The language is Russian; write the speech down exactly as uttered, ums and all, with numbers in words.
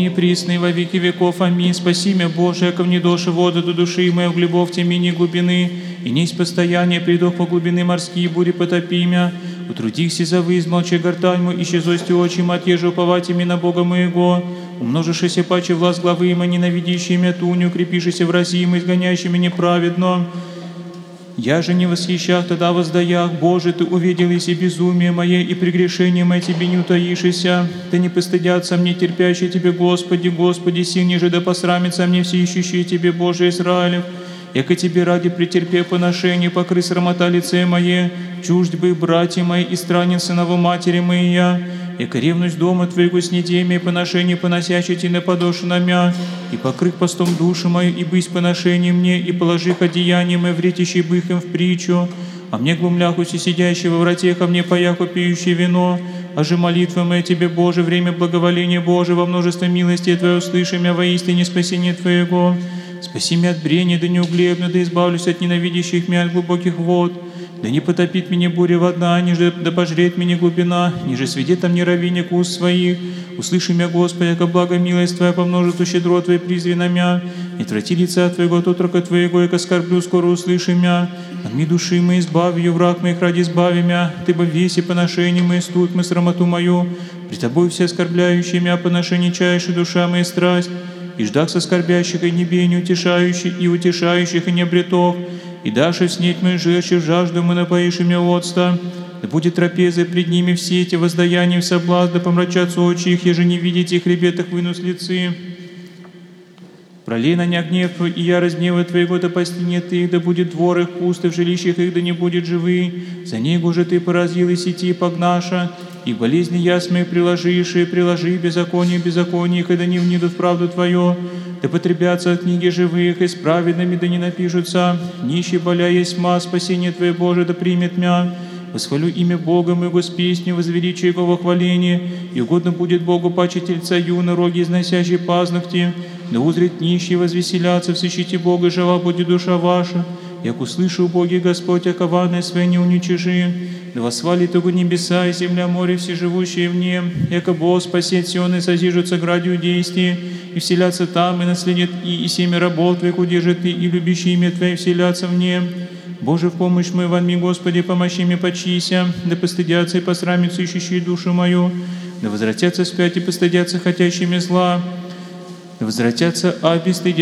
ныне и присно и во веки веков. Аминь. Спаси меня, Боже, яко мне доши воды до души моей, углебов темени глубины, и несть постояние придох по глубины морские, бури потопи мя. Утрудихся за вы, измолчи гортань мой, исчезости очи, отъежи уповать ими на Бога моего. Умножишься паче власть главы има, ненавидящие мя туню, укрепишися в России, изгоняющими неправедно. Я же не восхищах, тогда воздаях, Боже, Ты увидел иси безумие мое, и прегрешение мое Тебе не утаишься. Ты не постыдятся мне, терпящие Тебе, Господи, Господи, сильнее же да посрамятся мне все ищущие Тебе, Боже Израилев. Яко Тебе ради претерпев поношение, покры срамота лице мое, чужд бы, братья мои, и странен сынову матери моя. Яко ревность дома Твоего с недемия, поношение поносящее Ти на подошу на мя, и покрыть постом душу мою, и быть поношением мне, и положих одеяние мое, вретящий бых им в притчу. А мне глумляхуси сидящего в врате, ко мне паяху пьющий вино. А же молитва моя Тебе, Боже, время благоволения Божие, во множестве милости Твоей услыши мя воистине спасение Твоего. Спаси меня от брения, да не углебно, да избавлюсь от ненавидящих меня от глубоких вод. Да не потопит меня буря водна, ниже да пожрет меня глубина, ниже сведет там не равинник уст своих. Услыши меня, Господи, яко благо милость Твоя по множеству щедро Твоей призри на мя. Не трати лица Твоего от отрока Твоего, яко скорблю, скоро услыши мя. От ми души моей избави ее, враг моих ради избави мя. Ты бы весе поношение мои, студ мы срамоту мою. При Тобой все оскорбляющие мя, поношение чаешь, душа моя страсть. И ждах со скорбящих, и небе не утешающих, и утешающих, и не обретов. И дашь снеть мою жерче в жажду, мы напоишь меня отста. Да будет трапезой пред ними все эти воздаяния в соблазн, да помрачатся очи их, еже не видите их ребетах вынус лицы. Пролей на ня гнев Твой, и ярость гнева Твоего, да постигнет их, да будет двор их пусты, в жилищах их, да не будет живы. За негу же Ты поразил и сети погнаша, и болезни ясмые приложишь, и приложи беззаконие беззаконие их, и да не внидут в правду Твою. Да потребятся от книги живых, и с праведными да не напишутся. Нищий боля есть ма, спасение Твое, Боже, да примет мя. Восхвалю имя Бога моего с песней, возвеличу Его во хвалении, и угодно будет Богу паче тельца юна, роги износящие пазногти. Да узрит нищий, возвеселятся, всыщите Бога, жива будет душа ваша. Як услышу, Боги Господь, окованное свои не уничижи. Да восхвалит Его небеса и земля, море, все живущие в нем. Яко Бог спасет Сион и созижутся градью действия, и вселятся там, и наследят и, и семя рабов Твоих удержит Ты, и любящие имя Твое вселятся в нем. Боже, в помощь мою, вами, Господи, помощи мне, почися, да постыдятся и посрамятся ищущие душу мою, да возвратятся вспять и постыдятся хотящими зла, да возвратятся, а бесстыдя